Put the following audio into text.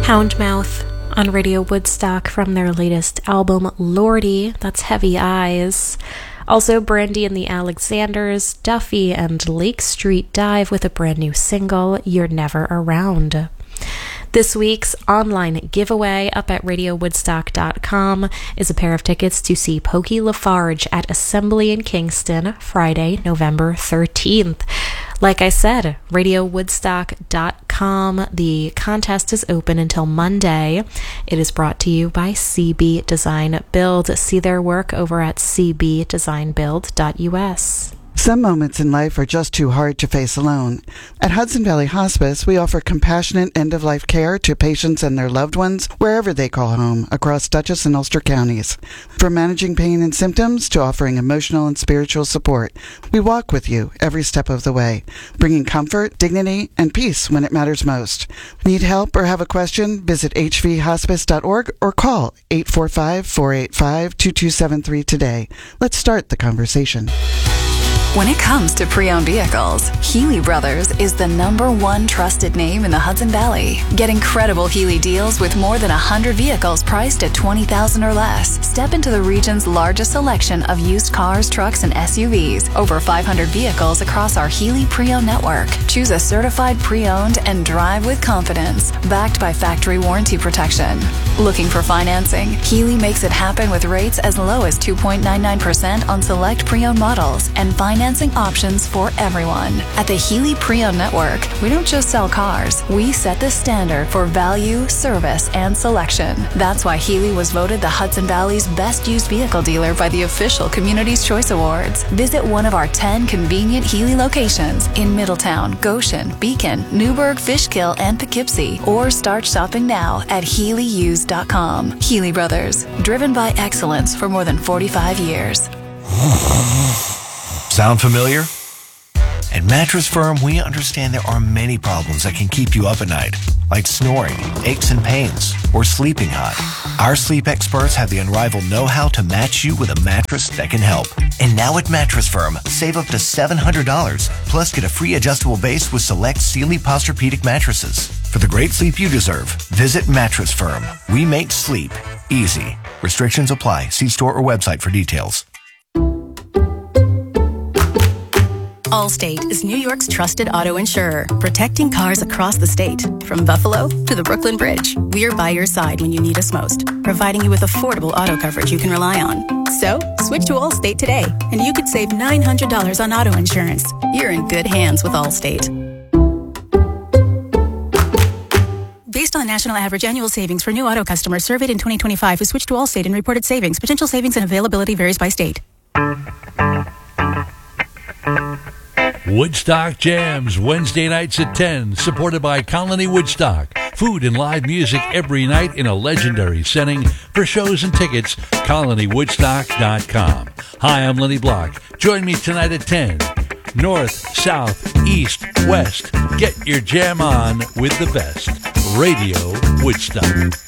Houndmouth on Radio Woodstock from their latest album, Lordy, that's Heavy Eyes. Also, Brandy and the Alexanders, Duffy, and Lake Street Dive with a brand new single, You're Never Around. This week's online giveaway up at radiowoodstock.com is a pair of tickets to see Pokey Lafarge at Assembly in Kingston, Friday, November 13th. Like I said, radiowoodstock.com. The contest is open until Monday. It is brought to you by CB Design Build. See their work over at cbdesignbuild.us. Some moments in life are just too hard to face alone. At Hudson Valley Hospice, we offer compassionate end-of-life care to patients and their loved ones wherever they call home across Dutchess and Ulster counties. From managing pain and symptoms to offering emotional and spiritual support, we walk with you every step of the way, bringing comfort, dignity, and peace when it matters most. Need help or have a question? Visit hvhospice.org or call 845-485-2273 today. Let's start the conversation. When it comes to pre-owned vehicles, Healy Brothers is the #1 trusted name in the Hudson Valley. Get incredible Healy deals with more than 100 vehicles priced at $20,000 or less. Step into the region's largest selection of used cars, trucks, and SUVs. Over 500 vehicles across our Healy pre-owned network. Choose a certified pre-owned and drive with confidence, backed by factory warranty protection. Looking for financing? Healy makes it happen with rates as low as 2.99% on select pre-owned models and financing options for everyone. At the Healy Pre-Owned Network, we don't just sell cars. We set the standard for value, service, and selection. That's why Healy was voted the Hudson Valley's best used vehicle dealer by the official Community's Choice Awards. Visit one of our 10 convenient Healy locations in Middletown, Goshen, Beacon, Newburgh, Fishkill, and Poughkeepsie, or start shopping now at HealyUsed.com. Healy Brothers, driven by excellence for more than 45 years. Sound familiar? At Mattress Firm, we understand there are many problems that can keep you up at night, like snoring, aches and pains, or sleeping hot. Our sleep experts have the unrivaled know-how to match you with a mattress that can help. And now at Mattress Firm, save up to $700, plus get a free adjustable base with select Sealy Posturepedic mattresses. For the great sleep you deserve, visit Mattress Firm. We make sleep easy. Restrictions apply. See store or website for details. Allstate is New York's trusted auto insurer, protecting cars across the state. From Buffalo to the Brooklyn Bridge, we're by your side when you need us most, providing you with affordable auto coverage you can rely on. So, switch to Allstate today, and you could save $900 on auto insurance. You're in good hands with Allstate. Based on the national average annual savings for new auto customers surveyed in 2025 who switched to Allstate and reported savings, potential savings and availability varies by state. Woodstock Jams, Wednesday nights at 10, supported by Colony Woodstock. Food and live music every night in a legendary setting. For shows and tickets, colonywoodstock.com. Hi, I'm Lenny Block. Join me tonight at 10. North, south, east, west. Get your jam on with the best. Radio Woodstock.